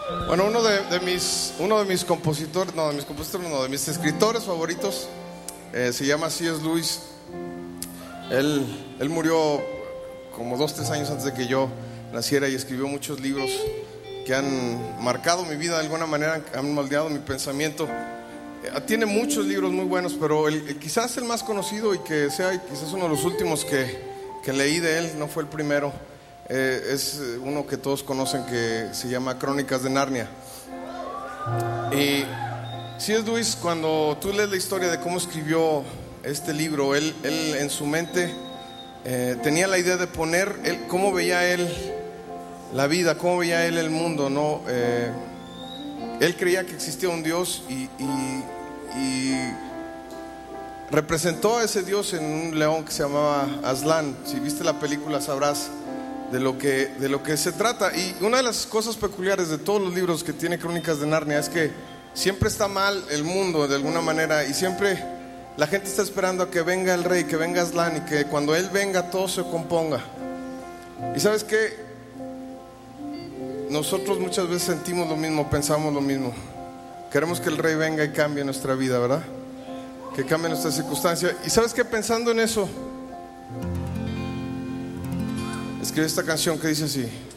Bueno, uno de mis compositores, no, de mis escritores favoritos, se llama C.S. Lewis. Él murió como 2-3 años antes de que yo naciera y escribió muchos libros que han marcado mi vida de alguna manera, han moldeado mi pensamiento. Tiene muchos libros muy buenos, pero quizás el más conocido y que sea quizás uno de los últimos que leí de él, no fue el primero, es uno que todos conocen que se llama Crónicas de Narnia. Y C.S. Lewis, cuando tú lees la historia de cómo escribió este libro, él en su mente tenía la idea de poner cómo veía él la vida, cómo veía él el mundo, ¿no? Él creía que existía un Dios y representó a ese Dios en un león que se llamaba Aslan. Si viste la película sabrás de lo que se trata. Y una de las cosas peculiares de todos los libros que tiene Crónicas de Narnia es que siempre está mal el mundo de alguna manera, y siempre la gente está esperando a que venga el rey, que venga Aslan, y que cuando él venga todo se componga. Y sabes qué, nosotros muchas veces sentimos lo mismo, pensamos lo mismo. Queremos que el rey venga y cambie nuestra vida, ¿verdad? Que cambie nuestra circunstancia. Y sabes qué, pensando en eso, escribí esta canción que dice así: